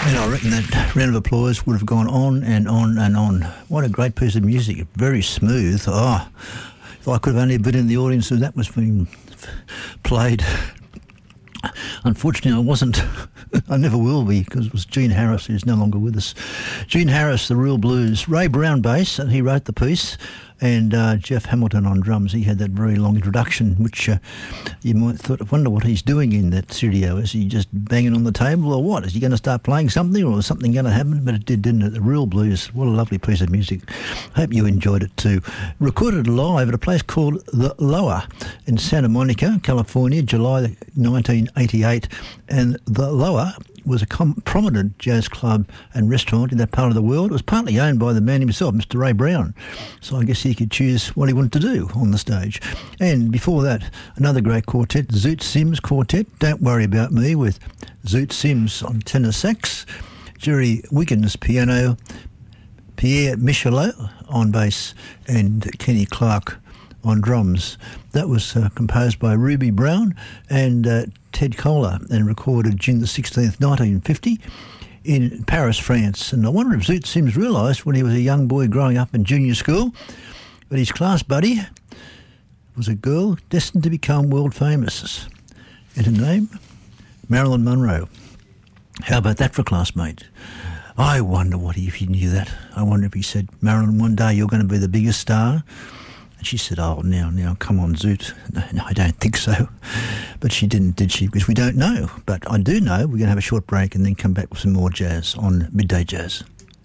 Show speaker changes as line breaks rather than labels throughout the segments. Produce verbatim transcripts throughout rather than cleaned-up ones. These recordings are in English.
And I reckon that round of applause would have gone on and on and on. What a great piece of music. Very smooth. Oh, if I could have only been in the audience as that was being played. Unfortunately, I wasn't. I never will be, because it was Gene Harris, who's no longer with us. Gene Harris, The Real Blues. Ray Brown bass, and he wrote the piece. And uh, Jeff Hamilton on drums. He had that very long introduction, which uh, you might thought, wonder what he's doing in that studio. Is he just banging on the table or what? Is he going to start playing something, or is something going to happen? But it did, didn't it? The Real Blues. What a lovely piece of music. Hope you enjoyed it too. Recorded live at a place called The Lower in Santa Monica, California, July nineteen eighty-eight. And The Lower was a com- prominent jazz club and restaurant in that part of the world. It was partly owned by the man himself, Mister Ray Brown. So I guess he could choose what he wanted to do on the stage. And before that, another great quartet, Zoot Sims Quartet, Don't Worry About Me, with Zoot Sims on tenor sax, Jerry Wiggins piano, Pierre Michelot on bass, and Kenny Clark on drums. That was uh, composed by Ruby Brown and uh, Ted Kohler, and recorded June the sixteenth, nineteen fifty in Paris, France. And I wonder if Zoot Sims realised when he was a young boy growing up in junior school that his class buddy was a girl destined to become world famous. And her name? Marilyn Monroe. How about that for a classmate? I wonder what he, if he knew that. I wonder if he said, Marilyn, one day you're going to be the biggest star. And she said, oh, now, now, come on, Zoot. No, no, I don't think so. But she didn't, did she? Because we don't know. But I do know. We're going to have a short break and then come back with some more jazz on Midday Jazz.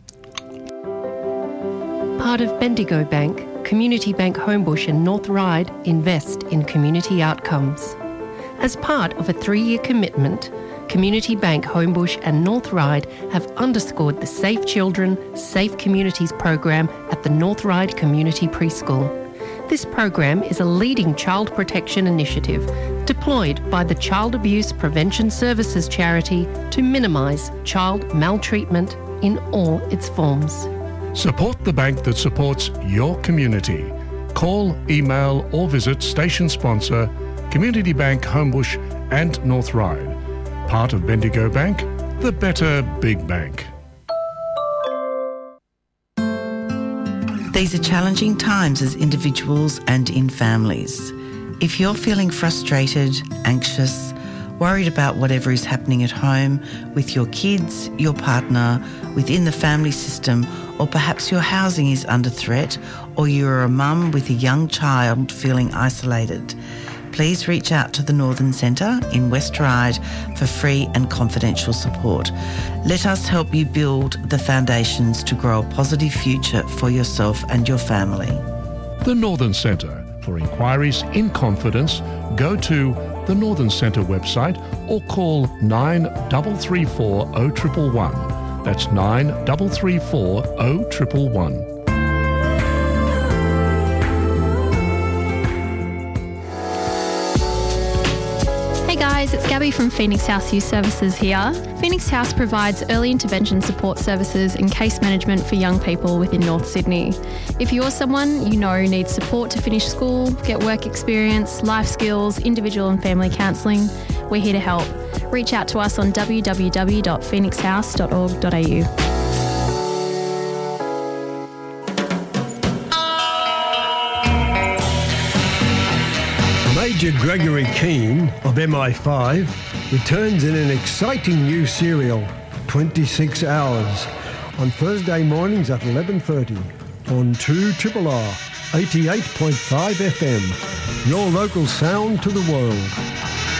Part of Bendigo Bank, Community Bank Homebush and North Ryde invest in community outcomes. As part of a three-year commitment, Community Bank Homebush and North Ryde have underscored the Safe Children, Safe Communities program at the North Ryde Community Preschool. This program is a leading child protection initiative deployed by the Child Abuse Prevention Services charity to minimise child maltreatment in all its forms.
Support the bank that supports your community. Call, email or visit station sponsor Community Bank Homebush and North Ryde. Part of Bendigo Bank, the better big bank.
These are challenging times as individuals and in families. If you're feeling frustrated, anxious, worried about whatever is happening at home, with your kids, your partner, within the family system, or perhaps your housing is under threat, or you're a mum with a young child feeling isolated, please reach out to the Northern Centre in West Ryde for free and confidential support. Let us help you build the foundations to grow a positive future for yourself and your family.
The Northern Centre. For inquiries in confidence, go to the Northern Centre website or call nine three three four oh one one one. That's nine three three four oh one one one.
Hey guys, it's Gabby from Phoenix House Youth Services here. Phoenix House provides early intervention support services and case management for young people within North Sydney. If you're someone you know needs support to finish school, get work experience, life skills, individual and family counselling, we're here to help. Reach out to us on w w w dot phoenix house dot org dot a u.
Major Gregory Keane of M I five returns in an exciting new serial, twenty-six hours, on Thursday mornings at eleven thirty on two R R R eighty-eight point five F M, your local sound to the world.